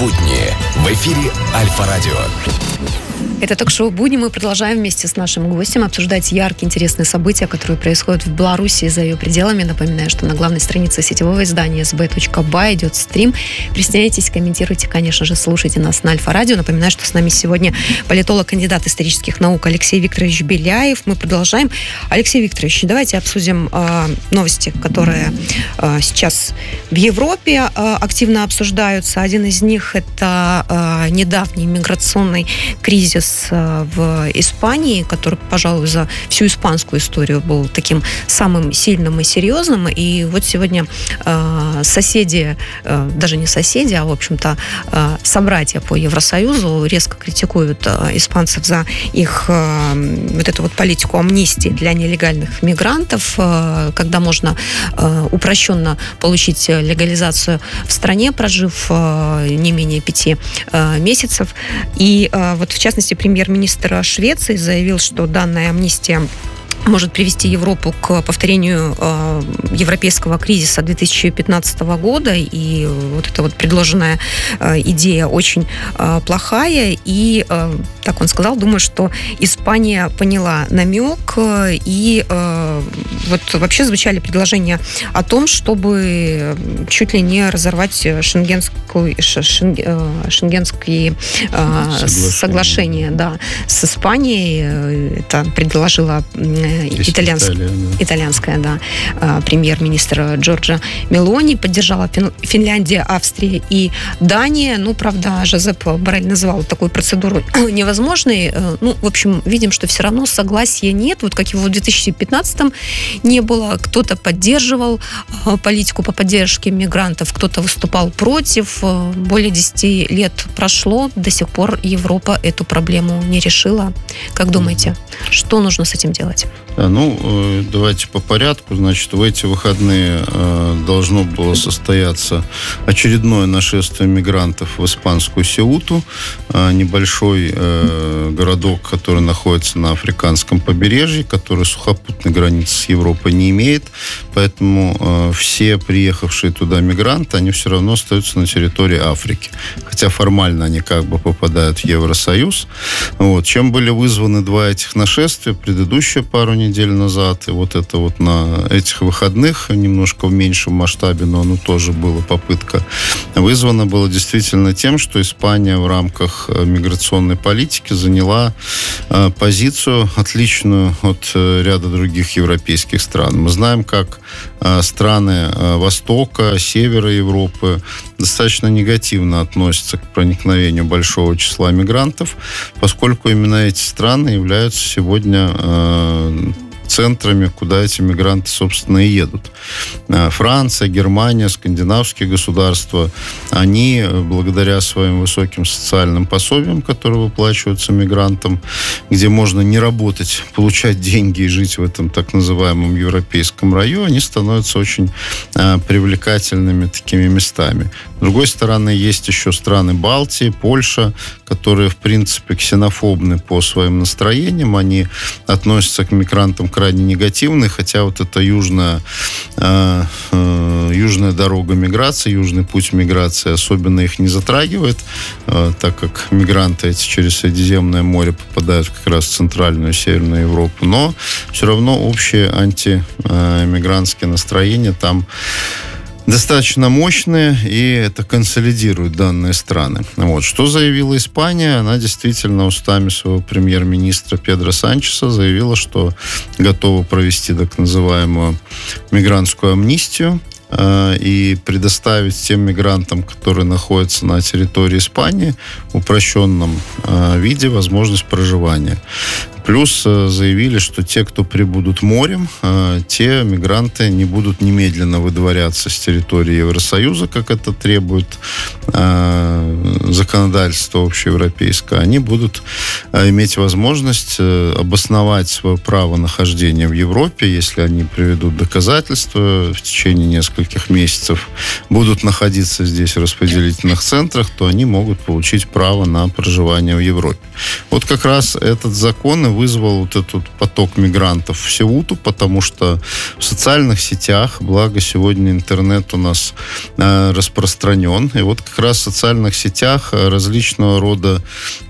будни в эфире Альфа-радио. Это ток-шоу «Будни». Мы продолжаем вместе с нашим гостем обсуждать яркие, интересные события, которые происходят в Беларуси и за ее пределами. Напоминаю, что на главной странице сетевого издания sb.by идет стрим. Присоединяйтесь, комментируйте, конечно же, слушайте нас на Альфа-радио. Напоминаю, что с нами сегодня политолог, кандидат исторических наук Алексей Викторович Беляев. Мы продолжаем. Алексей Викторович, давайте обсудим новости, которые сейчас в Европе активно обсуждаются. Один из них – это недавний миграционный кризис в Испании, который, пожалуй, за всю испанскую историю был таким самым сильным и серьезным. И вот сегодня соседи, даже не соседи, а, в общем-то, собратья по Евросоюзу резко критикуют испанцев за их вот эту вот политику амнистии для нелегальных мигрантов, когда можно упрощенно получить легализацию в стране, прожив не менее 5 месяцев. И вот, в частности, премьер-министр Швеции заявил, что данная амнистия может привести Европу к повторению европейского кризиса 2015 года. И вот эта вот предложенная идея очень плохая. И, так он сказал, думаю, что Испания поняла намек. И вот вообще звучали предложения о том, чтобы чуть ли не разорвать шенгенские соглашения, да, с Испанией. Это предложила итальянская премьер-министр Джорджа Мелони. Поддержала Финляндия, Австрия и Дания. Ну, правда, Жозеп Боррель назвал такую процедуру невозможной. Ну, в общем, видим, что все равно согласия нет. Вот как его в 2015-м не было. Кто-то поддерживал политику по поддержке мигрантов, кто-то выступал против. Более 10 лет прошло. До сих пор Европа эту проблему не решила. Как думаете, что нужно с этим делать? Ну, давайте по порядку. Значит, в эти выходные должно было состояться очередное нашествие мигрантов в испанскую Сеуту, небольшой городок, который находится на африканском побережье, который сухопутной границы с Европой не имеет, поэтому все приехавшие туда мигранты, они все равно остаются на территории Африки, хотя формально они как бы попадают в Евросоюз. Вот. Чем были вызваны два этих нашествия? Предыдущие пару недель назад, и вот это вот на этих выходных, немножко в меньшем масштабе, но оно тоже была попытка, вызвано было действительно тем, что Испания в рамках миграционной политики заняла позицию, отличную от ряда других европейских стран. Мы знаем, как страны Востока, Севера Европы достаточно негативно относятся к проникновению большого числа мигрантов, поскольку именно эти страны являются сегодня центрами, куда эти мигранты, собственно, и едут. Франция, Германия, скандинавские государства, они, благодаря своим высоким социальным пособиям, которые выплачиваются мигрантам, где можно не работать, получать деньги и жить в этом так называемом европейском раю, они становятся очень привлекательными такими местами. С другой стороны, есть еще страны Балтии, Польша, которые, в принципе, ксенофобны по своим настроениям, они относятся к мигрантам крайне негативно, хотя вот эта южная дорога миграции, южный путь миграции особенно их не затрагивает, так как мигранты эти через Средиземное море попадают как раз в Центральную и Северную Европу, но все равно общие антимигрантские настроения там достаточно мощные, и это консолидирует данные страны. Вот. Что заявила Испания? Она действительно устами своего премьер-министра Педро Санчеса заявила, что готова провести так называемую мигрантскую амнистию и предоставить тем мигрантам, которые находятся на территории Испании, в упрощенном виде возможность проживания. Плюс заявили, что те, кто прибудут морем, те мигранты не будут немедленно выдворяться с территории Евросоюза, как это требует законодательство общеевропейское, они будут иметь возможность обосновать свое право нахождения в Европе, если они приведут доказательства в течение нескольких месяцев, будут находиться здесь в распределительных центрах, то они могут получить право на проживание в Европе. Вот как раз этот закон и вызвал вот этот поток мигрантов в Сеуту, потому что в социальных сетях, благо сегодня интернет у нас распространен, и вот как раз в социальных сетях различного рода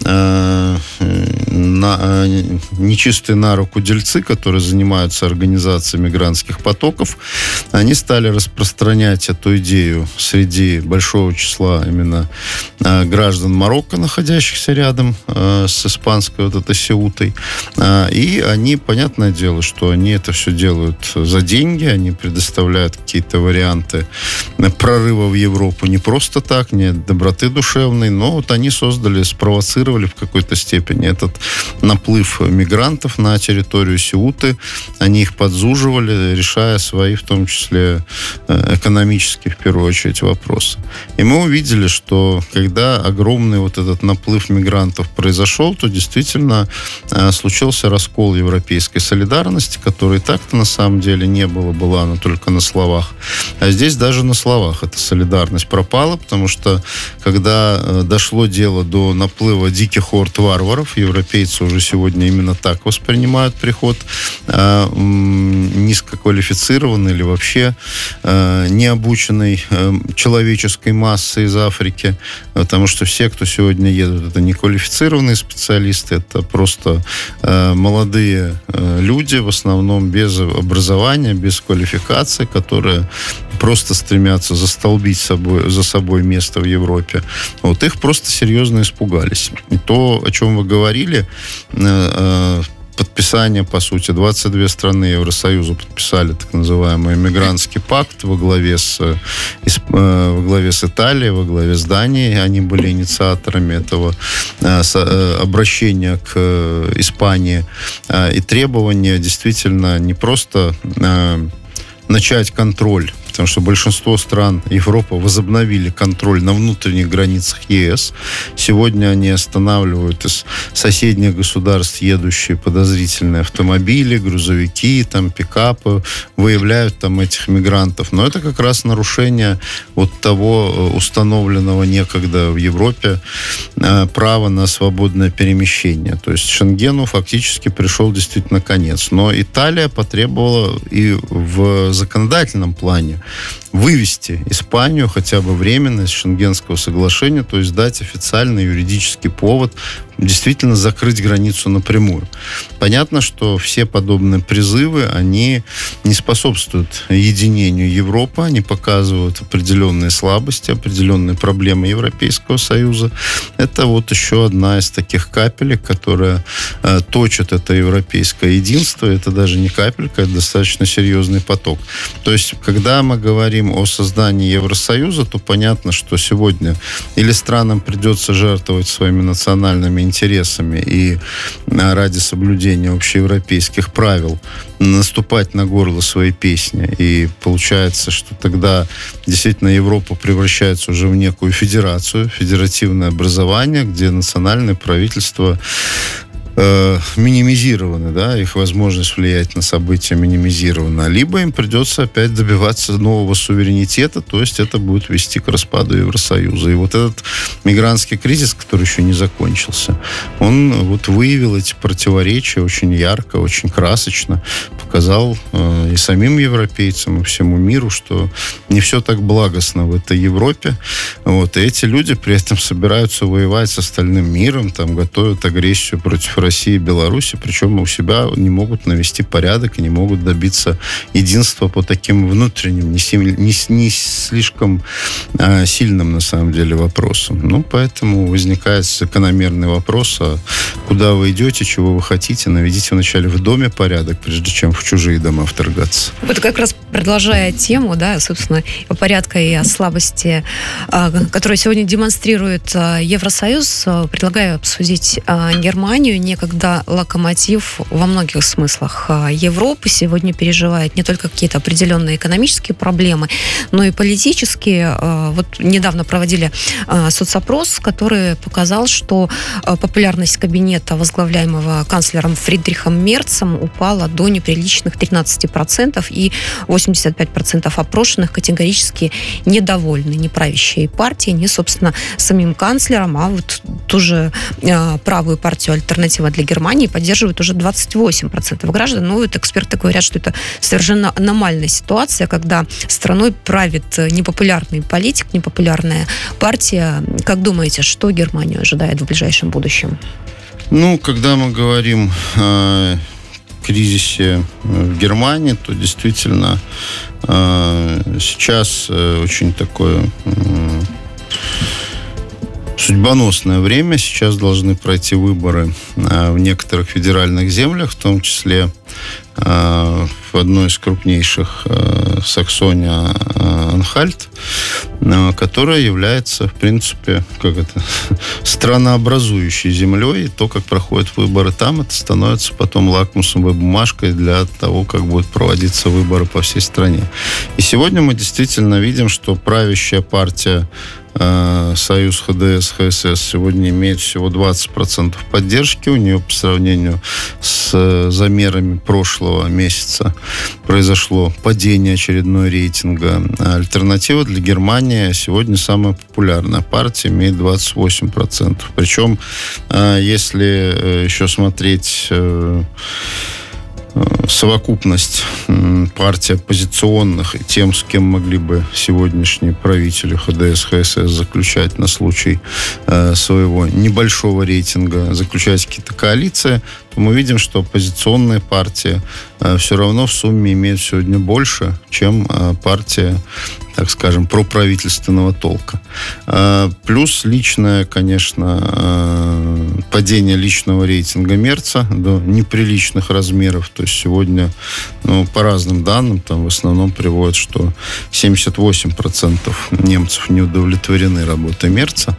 нечистые на руку дельцы, которые занимаются организацией мигрантских потоков, они стали распространять эту идею среди большого числа именно граждан Марокко, находящихся рядом с испанской вот этой Сеутой. И они, понятное дело, что они это все делают за деньги, они предоставляют какие-то варианты прорыва в Европу не просто так, не от доброты душевной, но вот они спровоцировали в какой-то степени этот наплыв мигрантов на территорию Сеуты. Они их подзуживали, решая свои, в том числе, экономические, в первую очередь, вопросы. И мы увидели, что когда огромный вот этот наплыв мигрантов произошел, то действительно случился раскол европейской солидарности, которой так-то на самом деле не было, была она только на словах. А здесь даже на словах эта солидарность пропала, потому что когда дошло дело до наплыва диких орд варваров, европейцы уже сегодня именно так воспринимают приход низкоквалифицированной или вообще необученной человеческой массы из Африки, потому что все, кто сегодня едут, это неквалифицированные специалисты, это просто молодые люди, в основном без образования, без квалификации, которые просто стремятся застолбить за собой место в Европе. Вот их просто серьезно испугались. И то, о чем вы говорили, подписание, по сути, 22 страны Евросоюза подписали так называемый мигрантский пакт во главе с Италией, во главе с Данией. Они были инициаторами этого обращения к Испании. И требования действительно не просто начать контроль, потому что большинство стран Европы возобновили контроль на внутренних границах ЕС. Сегодня они останавливают из соседних государств едущие подозрительные автомобили, грузовики, там, пикапы, выявляют там этих мигрантов. Но это как раз нарушение вот того установленного некогда в Европе права на свободное перемещение. То есть Шенгену фактически пришел действительно конец. Но Италия потребовала и в законодательном плане вывести Испанию хотя бы временно из Шенгенского соглашения, то есть дать официальный юридический повод действительно закрыть границу напрямую. Понятно, что все подобные призывы, они не способствуют единению Европы, они показывают определенные слабости, определенные проблемы Европейского Союза. Это вот еще одна из таких капелек, которая точит это европейское единство. Это даже не капелька, это достаточно серьезный поток. То есть, когда мы говорим о создании Евросоюза, то понятно, что сегодня или странам придется жертвовать своими национальными интересами и ради соблюдения общеевропейских правил наступать на горло своей песни. И получается, что тогда действительно Европа превращается уже в некую федерацию, федеративное образование, где национальные правительства минимизированы, да, их возможность влиять на события минимизирована, либо им придется опять добиваться нового суверенитета, то есть это будет вести к распаду Евросоюза. И вот этот мигрантский кризис, который еще не закончился, он вот выявил эти противоречия очень ярко, очень красочно, показал и самим европейцам, и всему миру, что не все так благостно в этой Европе. Вот. И эти люди при этом собираются воевать с остальным миром, там, готовят агрессию против России и Беларуси, причем у себя не могут навести порядок и не могут добиться единства по таким внутренним, не слишком сильным, на самом деле, вопросам. Ну, поэтому возникает закономерный вопрос, а куда вы идете, чего вы хотите, наведите вначале в доме порядок, прежде чем в чужие дома вторгаться. Вот как раз продолжая тему, да, собственно, порядка и о слабости, которую сегодня демонстрирует Евросоюз, предлагаю обсудить Германию, некогда локомотив во многих смыслах Европы, сегодня переживает не только какие-то определенные экономические проблемы, но и политические. Вот недавно проводили соцопрос, который показал, что популярность кабинета, возглавляемого канцлером Фридрихом Мерцем, упала до неприличных 13%, и 85% опрошенных категорически недовольны ни правящей партией, ни, собственно, самим канцлером, а вот ту же правую партию «Альтернатива для Германии» поддерживают уже 28% граждан. Ну, вот эксперты говорят, что это совершенно аномальная ситуация, когда страной правит непопулярный политик, непопулярная партия. Как думаете, что Германию ожидает в ближайшем будущем? Ну, когда мы говорим о кризисе в Германии, то действительно сейчас очень такое судьбоносное время. Сейчас должны пройти выборы в некоторых федеральных землях, в том числе в одной из крупнейших Саксония-Анхальт, которая является, в принципе, странообразующей землей. И то, как проходят выборы там, это становится потом лакмусовой бумажкой для того, как будут проводиться выборы по всей стране. И сегодня мы действительно видим, что правящая партия Союз ХДС, ХСС сегодня имеет всего 20% поддержки. У нее по сравнению с замерами прошлого месяца произошло падение очередного рейтинга. Альтернатива для Германии сегодня самая популярная партия, имеет 28%. Причем, если еще смотреть совокупность партий оппозиционных и тем, с кем могли бы сегодняшние правители ХДС, ХСС заключать на случай своего небольшого рейтинга, заключать какие-то коалиции, то мы видим, что оппозиционные партии все равно в сумме имеют сегодня больше, чем партия, так скажем, проправительственного толка. Плюс личное, конечно, падение личного рейтинга Мерца до неприличных размеров. То есть сегодня, по разным данным, там в основном приводят, что 78% немцев не удовлетворены работой Мерца.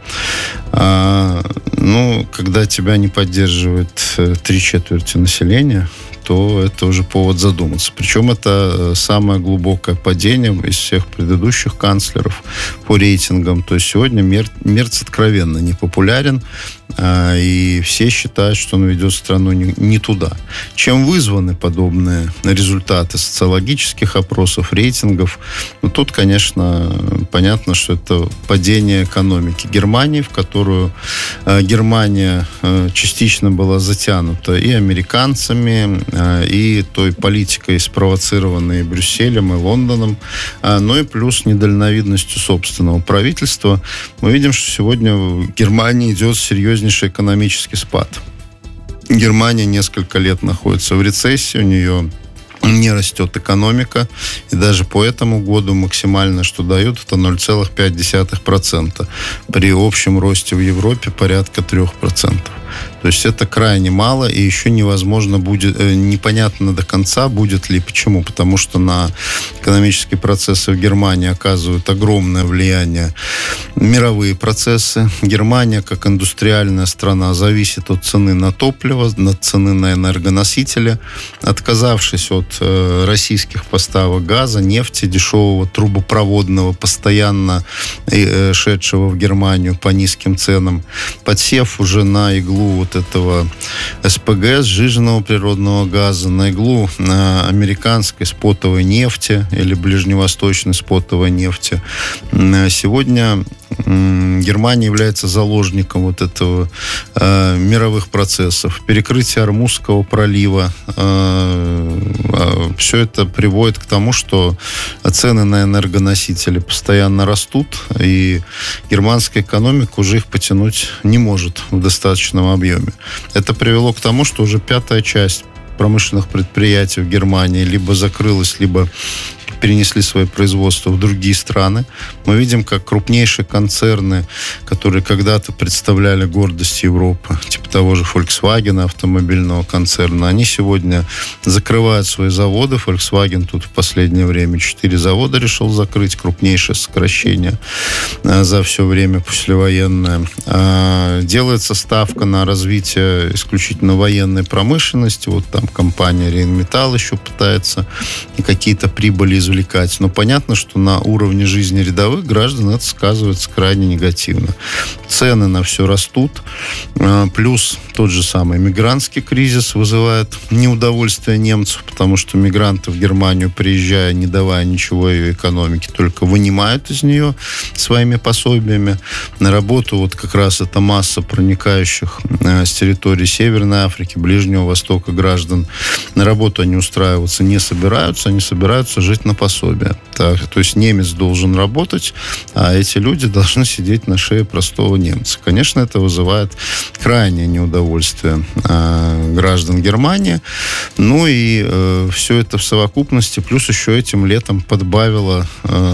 Когда тебя не поддерживает 3/4 населения, то это уже повод задуматься. Причем это самое глубокое падение из всех предыдущих канцлеров по рейтингам. То есть сегодня Мерц откровенно непопулярен, и все считают, что он ведет страну не туда. Чем вызваны подобные результаты социологических опросов, рейтингов? Тут, конечно, понятно, что это падение экономики Германии, в которую Германия частично была затянута и американцами, и той политикой, спровоцированной Брюсселем и Лондоном, но и плюс недальновидностью собственного правительства. Мы видим, что сегодня в Германии идет серьезнейший экономический спад. Германия несколько лет находится в рецессии, у нее не растет экономика, и даже по этому году максимально, что дают, это 0,5%. При общем росте в Европе порядка 3%. То есть это крайне мало, и еще невозможно будет, непонятно до конца будет ли. Почему? Потому что на экономические процессы в Германии оказывают огромное влияние мировые процессы. Германия, как индустриальная страна, зависит от цены на топливо, от цены на энергоносители. Отказавшись от российских поставок газа, нефти, дешевого трубопроводного, постоянно шедшего в Германию по низким ценам, подсев уже на иглу вот этого СПГ, сжиженного природного газа, на иглу американской спотовой нефти или ближневосточной спотовой нефти. Сегодня Германия является заложником вот этого мировых процессов. Перекрытие Ормузского пролива. Все это приводит к тому, что цены на энергоносители постоянно растут, и германская экономика уже их потянуть не может в достаточном объеме. Это привело к тому, что уже 5-я часть промышленных предприятий в Германии либо закрылась, либо перенесли свои производства в другие страны. Мы видим, как крупнейшие концерны, которые когда-то представляли гордость Европы, типа того же Volkswagen, автомобильного концерна, они сегодня закрывают свои заводы. Volkswagen тут в последнее время 4 завода решил закрыть, крупнейшее сокращение за все время послевоенное. Делается ставка на развитие исключительно военной промышленности. Вот там компания Rheinmetall еще пытается какие-то прибыли извлекать. Но понятно, что на уровне жизни рядовых граждан это сказывается крайне негативно. Цены на все растут. Плюс тот же самый мигрантский кризис вызывает неудовольствие немцев, потому что мигранты в Германию, приезжая, не давая ничего ее экономике, только вынимают из нее своими пособиями. На работу вот как раз эта масса проникающих с территории Северной Африки, Ближнего Востока граждан. На работу они устраиваться не собираются, они собираются жить на пособие. Так, то есть немец должен работать, а эти люди должны сидеть на шее простого немца. Конечно, это вызывает крайнее неудовольствие граждан Германии. Ну и все это в совокупности, плюс еще этим летом подбавило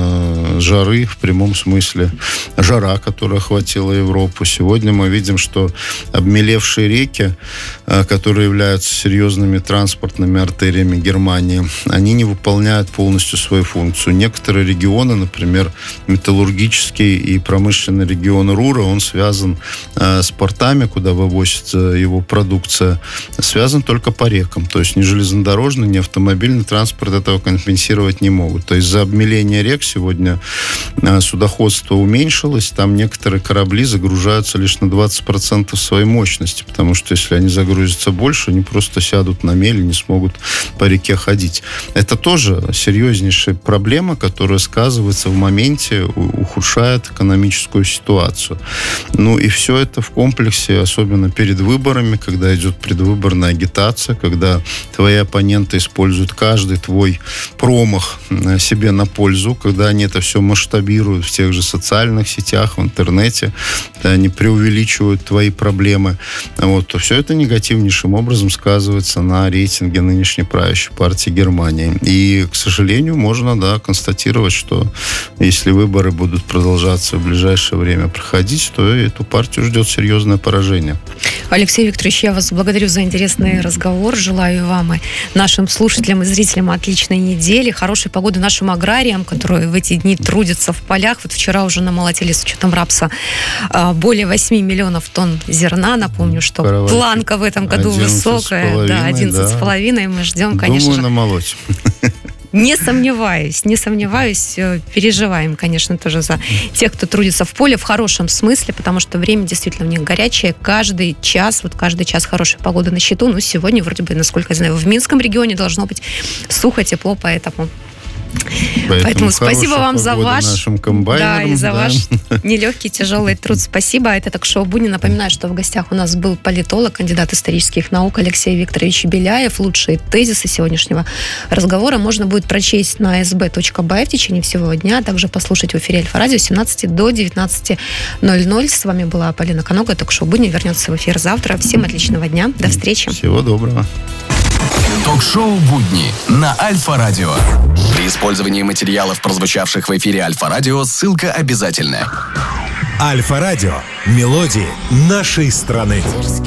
жары, в прямом смысле жара, которая охватила Европу. Сегодня мы видим, что обмелевшие реки, которые являются серьезными транспортными артериями Германии, они не выполняют полностью свою функцию. Некоторые регионы, например, металлургический и промышленный регион Рура, он связан с портами, куда вывозится его продукция, связан только по рекам. То есть ни железнодорожный, ни автомобильный транспорт этого компенсировать не могут. То есть за обмеление рек сегодня судоходство уменьшилось. Там некоторые корабли загружаются лишь на 20% своей мощности, потому что если они загрузятся больше, они просто сядут на мель и не смогут по реке ходить. Это тоже серьезнейшая проблема, которая сказывается в моменте, ухудшает экономическую ситуацию. Ну и все это в комплексе, особенно перед выборами, когда идет предвыборная агитация, когда твои оппоненты используют каждый твой промах себе на пользу, когда они это все масштабируют в тех же социальных сетях, в интернете, они преувеличивают твои проблемы. Вот, то все это негативнейшим образом сказывается на рейтинге нынешней правящей партии Германии. И, к сожалению, можно, констатировать, что если выборы будут продолжаться в ближайшее время проходить, то эту партию ждет серьезное поражение. Алексей Викторович, я вас благодарю за интересный разговор. Желаю вам и нашим слушателям и зрителям отличной недели, хорошей погоды нашим аграриям, которые в эти дни трудятся в полях. Вот вчера уже намолотили с учетом рапса более 8 миллионов тонн зерна. Напомню, что планка в этом году высокая. 11,5. Мы ждем, конечно. Думаю, намолоть. Не сомневаюсь. Переживаем, конечно, тоже за тех, кто трудится в поле в хорошем смысле, потому что время действительно у них горячее. Каждый час хорошая погода на счету. Ну, сегодня, вроде бы, насколько я знаю, в Минском регионе должно быть сухо, тепло, Поэтому спасибо вам за ваш и за ваш нелегкий, тяжелый труд. Спасибо. Это ток-шоу «Будни». Напоминаю, что в гостях у нас был политолог, кандидат исторических наук Алексей Викторович Беляев. Лучшие тезисы сегодняшнего разговора можно будет прочесть на sb.by в течение всего дня, а также послушать в эфире Альфа-радио с 17 до 19:00. С вами была Полина Конога. Ток-шоу «Будни» вернется в эфир завтра. Всем отличного дня. До встречи. Всего доброго. Ток-шоу «Будни» на Альфа-радио. При использовании материалов, прозвучавших в эфире Альфа-радио, ссылка обязательная. Альфа-радио. Мелодии нашей страны.